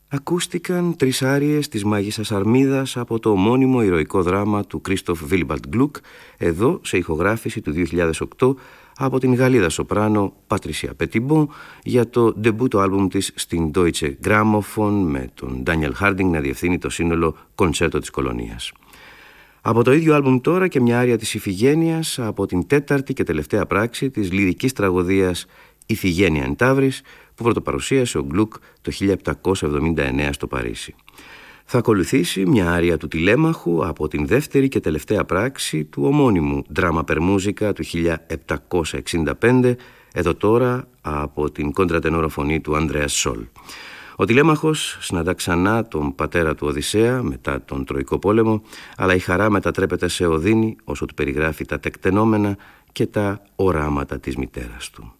Ακούστηκαν 3 άριες της Μάγισσας Αρμίδας από το ομώνυμο ηρωικό δράμα του Κρίστοφ Βίλμπαλτ Γκλουκ, εδώ σε ηχογράφηση του 2008 από την Γαλλίδα σοπράνο Πατρίσια Πετιμπό για το ντεμπούτο άλμπουμ της στην Deutsche Grammophon, με τον Ντάνιελ Χάρντινγκ να διευθύνει το σύνολο κοντσέρτο της Κολονίας. Από το ίδιο άλμπουμ τώρα και μια άρια της Ιφηγένειας από την τέταρτη και τελευταία πράξη της λυρικής τραγωδίας Ιφηγένεια εν Ταύρης, που πρωτοπαρουσίασε ο Γκλουκ το 1779 στο Παρίσι. Θα ακολουθήσει μια άρια του Τηλέμαχου από την δεύτερη και τελευταία πράξη του ομώνυμου Drama per Musica του 1765, εδώ τώρα από την κοντρατενόρο φωνή του Ανδρέας Σόλ. Ο Τηλέμαχος συναντά ξανά τον πατέρα του Οδυσσέα μετά τον Τροϊκό πόλεμο, αλλά η χαρά μετατρέπεται σε οδύνη όσο του περιγράφει τα τεκτενόμενα και τα οράματα της μητέρας του.